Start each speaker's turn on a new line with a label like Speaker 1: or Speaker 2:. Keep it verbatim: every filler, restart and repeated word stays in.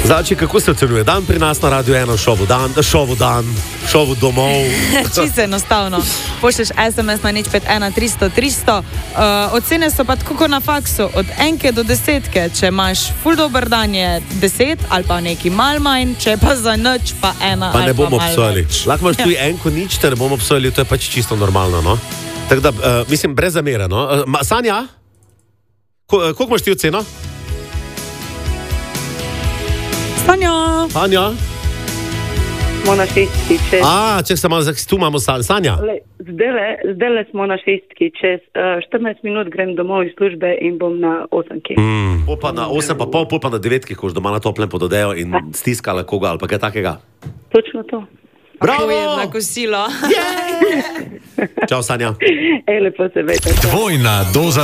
Speaker 1: Zači, kako se ocenjuje dan pri nas na Radio ena, šovu dan, šovu dan, šovu domov?
Speaker 2: Čisto enostavno. Pošlješ es em es na nič pet ena tristo tristo. Uh, ocene so pa tako kot na faksu, od enke do desetke. Če imaš ful dober dan, je deset ali pa neki mal manj, če pa za nič pa ena
Speaker 1: pa
Speaker 2: ali pa mal več.
Speaker 1: Pa ne bomo obsojali. Lahko imaš tudi enko nič, te ne bomo obsojali, to je pač čisto normalno, no? Tako da, uh, mislim, brez zamere, no? Uh, Sanja? Ko, koliko imaš ti oceno?
Speaker 2: Sanja!
Speaker 1: Sanja?
Speaker 3: Smo na šestki, čez...
Speaker 1: A, če se malo, tu imamo Sanja.
Speaker 3: Zdaj smo na šestki, čez uh, štirinajst minut grem domov iz službe in bom na osemki.
Speaker 1: Mm. Pol pa na osem pa pol, pol pa na devetki, ko už doma na toplem pododejo in stiskala koga ali pa kaj takega.
Speaker 3: Točno to.
Speaker 1: Bravo!
Speaker 2: Na kosilo.
Speaker 1: Yeah! Čau, Sanja.
Speaker 3: Ej, lepo se vete.
Speaker 4: Dvojna doza